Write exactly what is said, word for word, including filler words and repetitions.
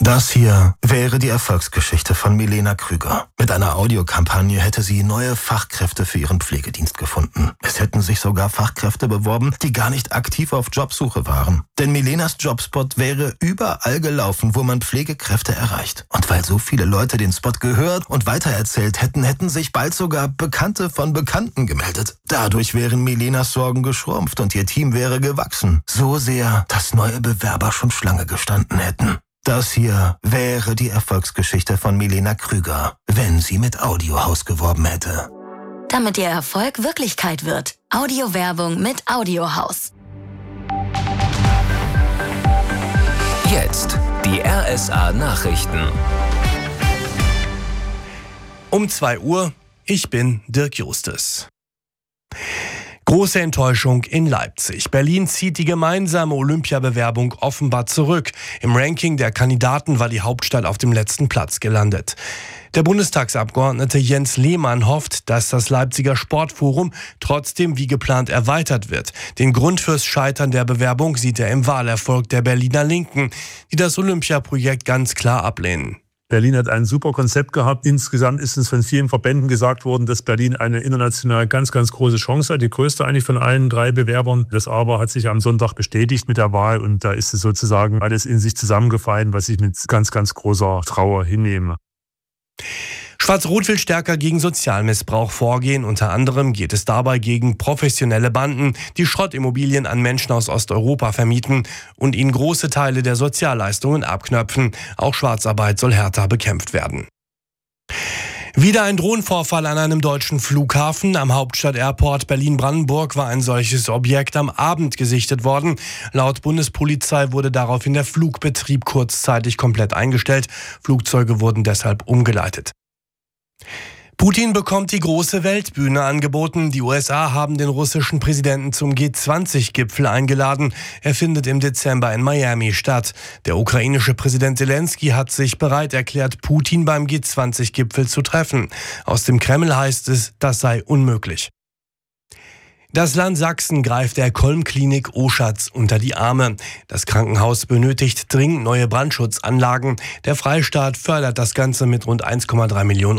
Das hier wäre die Erfolgsgeschichte von Milena Krüger. Mit einer Audiokampagne hätte sie neue Fachkräfte für ihren Pflegedienst gefunden. Es hätten sich sogar Fachkräfte beworben, die gar nicht aktiv auf Jobsuche waren. Denn Milenas Jobspot wäre überall gelaufen, wo man Pflegekräfte erreicht. Und weil so viele Leute den Spot gehört und weitererzählt hätten, hätten sich bald sogar Bekannte von Bekannten gemeldet. Dadurch wären Milenas Sorgen geschrumpft und ihr Team wäre gewachsen. So sehr, dass neue Bewerber schon Schlange gestanden hätten. Das hier wäre die Erfolgsgeschichte von Milena Krüger, wenn sie mit Audiohaus geworben hätte. Damit ihr Erfolg Wirklichkeit wird. Audiowerbung mit Audiohaus. Jetzt die R S A-Nachrichten. Um zwei Uhr, ich bin Dirk Justus. Große Enttäuschung in Leipzig. Berlin zieht die gemeinsame Olympiabewerbung offenbar zurück. Im Ranking der Kandidaten war die Hauptstadt auf dem letzten Platz gelandet. Der Bundestagsabgeordnete Jens Lehmann hofft, dass das Leipziger Sportforum trotzdem wie geplant erweitert wird. Den Grund fürs Scheitern der Bewerbung sieht er im Wahlerfolg der Berliner Linken, die das Olympiaprojekt ganz klar ablehnen. Berlin hat ein super Konzept gehabt. Insgesamt ist es von vielen Verbänden gesagt worden, dass Berlin eine international ganz, ganz große Chance hat. Die größte eigentlich von allen drei Bewerbern. Das aber hat sich am Sonntag bestätigt mit der Wahl. Und da ist es sozusagen alles in sich zusammengefallen, was ich mit ganz, ganz großer Trauer hinnehme. Schwarz-Rot will stärker gegen Sozialmissbrauch vorgehen. Unter anderem geht es dabei gegen professionelle Banden, die Schrottimmobilien an Menschen aus Osteuropa vermieten und ihnen große Teile der Sozialleistungen abknöpfen. Auch Schwarzarbeit soll härter bekämpft werden. Wieder ein Drohnenvorfall an einem deutschen Flughafen. Am Hauptstadt-Airport Berlin-Brandenburg war ein solches Objekt am Abend gesichtet worden. Laut Bundespolizei wurde daraufhin der Flugbetrieb kurzzeitig komplett eingestellt. Flugzeuge wurden deshalb umgeleitet. Putin bekommt die große Weltbühne angeboten. Die U S A haben den russischen Präsidenten zum G zwanzig Gipfel eingeladen. Er findet im Dezember in Miami statt. Der ukrainische Präsident Zelensky hat sich bereit erklärt, Putin beim G zwanzig Gipfel zu treffen. Aus dem Kreml heißt es, das sei unmöglich. Das Land Sachsen greift der Kolm-Klinik Oschatz unter die Arme. Das Krankenhaus benötigt dringend neue Brandschutzanlagen. Der Freistaat fördert das Ganze mit rund eins Komma drei Millionen